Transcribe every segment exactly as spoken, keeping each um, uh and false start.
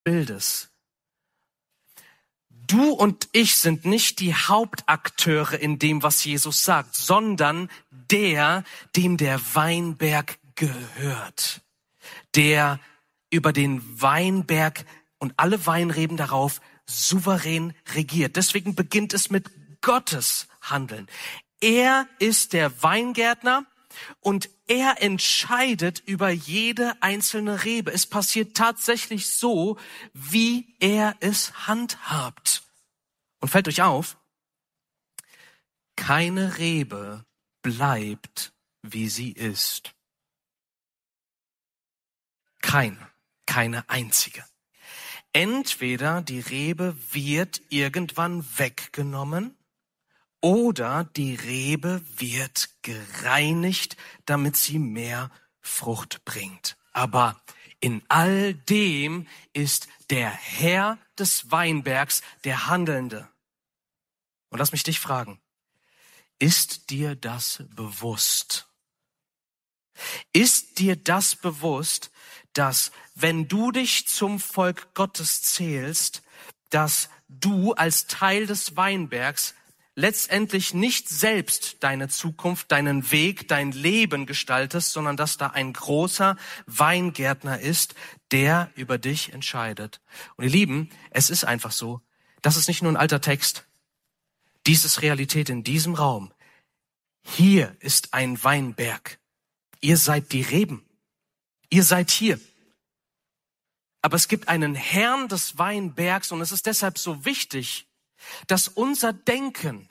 Bildes. Du und ich sind nicht die Hauptakteure in dem, was Jesus sagt, sondern der, dem der Weinberg gehört. Der über den Weinberg und alle Weinreben darauf souverän regiert. Deswegen beginnt es mit Gottes Handeln. Er ist der Weingärtner und er entscheidet über jede einzelne Rebe. Es passiert tatsächlich so, wie er es handhabt. Und fällt euch auf, keine Rebe bleibt, wie sie ist. Keine, keine einzige. Entweder die Rebe wird irgendwann weggenommen oder die Rebe wird gereinigt, damit sie mehr Frucht bringt. Aber in all dem ist der Herr des Weinbergs der Handelnde. Und lass mich dich fragen, ist dir das bewusst? Ist dir das bewusst, dass wenn du dich zum Volk Gottes zählst, dass du als Teil des Weinbergs letztendlich nicht selbst deine Zukunft, deinen Weg, dein Leben gestaltest, sondern dass da ein großer Weingärtner ist, der über dich entscheidet. Und ihr Lieben, es ist einfach so, das ist nicht nur ein alter Text, dies ist Realität in diesem Raum. Hier ist ein Weinberg. Ihr seid die Reben. Ihr seid hier. Aber es gibt einen Herrn des Weinbergs und es ist deshalb so wichtig, dass unser Denken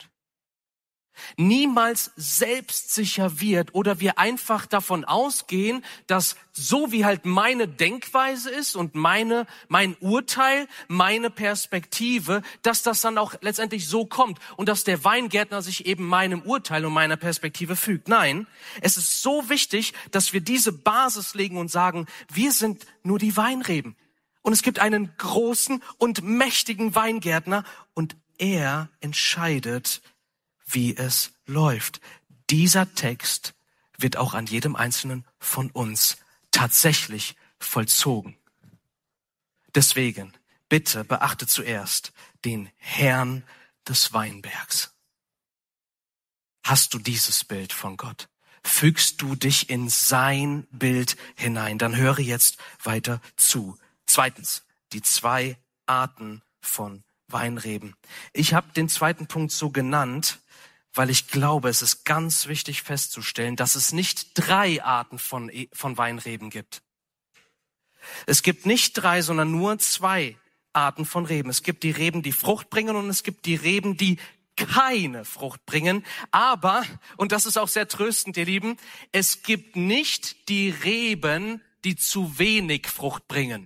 niemals selbstsicher wird oder wir einfach davon ausgehen, dass so wie halt meine Denkweise ist und meine, mein Urteil, meine Perspektive, dass das dann auch letztendlich so kommt und dass der Weingärtner sich eben meinem Urteil und meiner Perspektive fügt. Nein, es ist so wichtig, dass wir diese Basis legen und sagen, wir sind nur die Weinreben. Und es gibt einen großen und mächtigen Weingärtner und er entscheidet, wie es läuft. Dieser Text wird auch an jedem Einzelnen von uns tatsächlich vollzogen. Deswegen, bitte beachte zuerst den Herrn des Weinbergs. Hast du dieses Bild von Gott? Fügst du dich in sein Bild hinein? Dann höre jetzt weiter zu. Zweitens, die zwei Arten von Weinreben. Ich habe den zweiten Punkt so genannt, weil ich glaube, es ist ganz wichtig festzustellen, dass es nicht drei Arten von, von Weinreben gibt. Es gibt nicht drei, sondern nur zwei Arten von Reben. Es gibt die Reben, die Frucht bringen und es gibt die Reben, die keine Frucht bringen. Aber, und das ist auch sehr tröstend, ihr Lieben, es gibt nicht die Reben, die zu wenig Frucht bringen.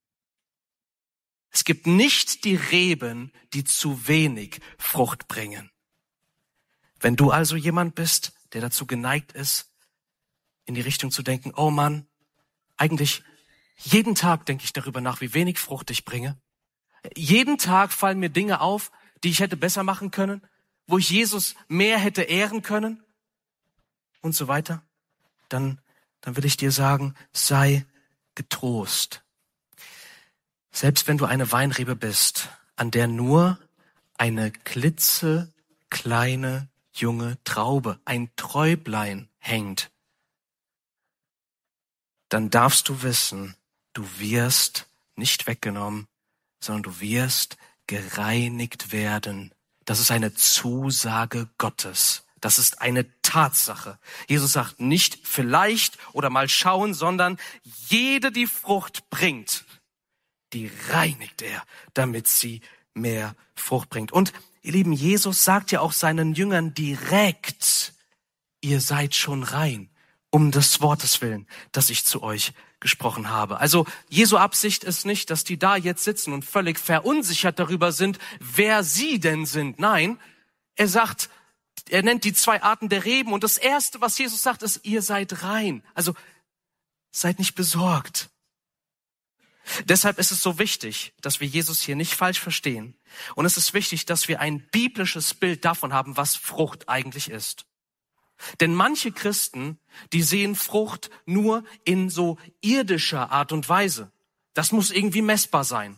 Es gibt nicht die Reben, die zu wenig Frucht bringen. Wenn du also jemand bist, der dazu geneigt ist, in die Richtung zu denken, oh Mann, eigentlich jeden Tag denke ich darüber nach, wie wenig Frucht ich bringe. Jeden Tag fallen mir Dinge auf, die ich hätte besser machen können, wo ich Jesus mehr hätte ehren können und so weiter. Dann, dann will ich dir sagen, sei getrost. Selbst wenn du eine Weinrebe bist, an der nur eine klitzekleine junge Traube, ein Träublein hängt, dann darfst du wissen, du wirst nicht weggenommen, sondern du wirst gereinigt werden. Das ist eine Zusage Gottes. Das ist eine Tatsache. Jesus sagt nicht vielleicht oder mal schauen, sondern jede, die Frucht bringt, die reinigt er, damit sie mehr Frucht bringt. Und ihr Lieben, Jesus sagt ja auch seinen Jüngern direkt, ihr seid schon rein, um des Wortes willen, das ich zu euch gesprochen habe. Also Jesu Absicht ist nicht, dass die da jetzt sitzen und völlig verunsichert darüber sind, wer sie denn sind. Nein, er sagt, er nennt die zwei Arten der Reben und das Erste, was Jesus sagt, ist, ihr seid rein. Also seid nicht besorgt. Deshalb ist es so wichtig, dass wir Jesus hier nicht falsch verstehen. Und es ist wichtig, dass wir ein biblisches Bild davon haben, was Frucht eigentlich ist. Denn manche Christen, die sehen Frucht nur in so irdischer Art und Weise. Das muss irgendwie messbar sein.